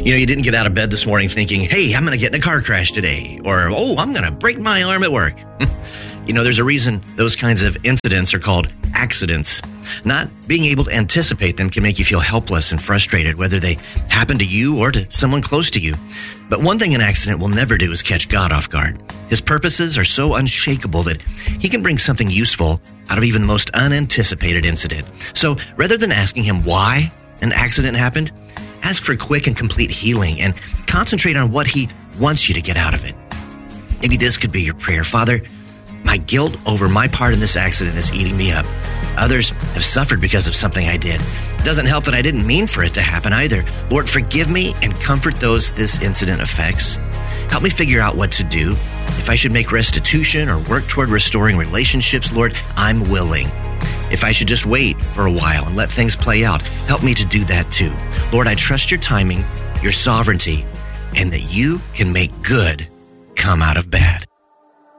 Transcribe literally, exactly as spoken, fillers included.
You know, you didn't get out of bed this morning thinking, hey, I'm going to get in a car crash today, or, oh, I'm going to break my arm at work. You know, there's a reason those kinds of incidents are called accidents. Not being able to anticipate them can make you feel helpless and frustrated, whether they happen to you or to someone close to you. But one thing an accident will never do is catch God off guard. His purposes are so unshakable that he can bring something useful out of even the most unanticipated incident. So rather than asking him why an accident happened, ask for quick and complete healing and concentrate on what he wants you to get out of it. Maybe this could be your prayer. Father, my guilt over my part in this accident is eating me up. Others have suffered because of something I did. It doesn't help that I didn't mean for it to happen either. Lord, forgive me and comfort those this incident affects. Help me figure out what to do. If I should make restitution or work toward restoring relationships, Lord, I'm willing. If I should just wait for a while and let things play out, help me to do that too. Lord, I trust your timing, your sovereignty, and that you can make good come out of bad.